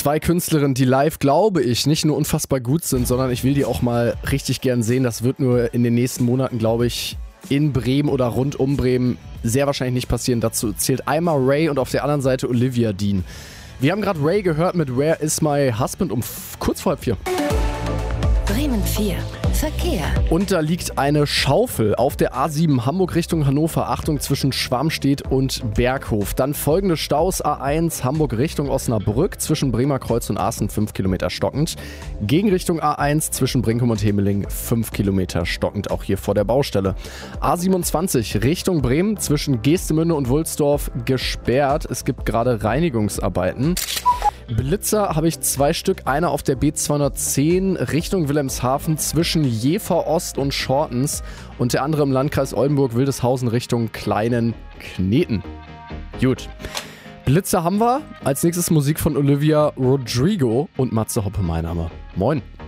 2 Künstlerinnen, die live, glaube ich, nicht nur unfassbar gut sind, sondern ich will die auch mal richtig gern sehen. Das wird nur in den nächsten Monaten, glaube ich, in Bremen oder rund um Bremen sehr wahrscheinlich nicht passieren. Dazu zählt einmal Ray und auf der anderen Seite Olivia Dean. Wir haben gerade Ray gehört mit Where Is My Husband um kurz vor 3:30. Bremen 4. Verkehr. Und da liegt eine Schaufel auf der A7 Hamburg Richtung Hannover. Achtung, zwischen Schwarmstedt und Berghof. Dann folgende Staus: A1 Hamburg Richtung Osnabrück zwischen Bremer Kreuz und Aachen 5 Kilometer stockend. Gegenrichtung A1 zwischen Brinkum und Hemeling 5 Kilometer stockend, auch hier vor der Baustelle. A27 Richtung Bremen zwischen Geestemünde und Wulsdorf gesperrt. Es gibt gerade Reinigungsarbeiten. Blitzer habe ich 2 Stück, einer auf der B210 Richtung Wilhelmshaven zwischen Jever Ost und Schortens und der andere im Landkreis Oldenburg-Wildeshausen Richtung Kleinen Kneten. Gut, Blitzer haben wir. Als nächstes Musik von Olivia Rodrigo und Matze Hoppe mein Name. Moin.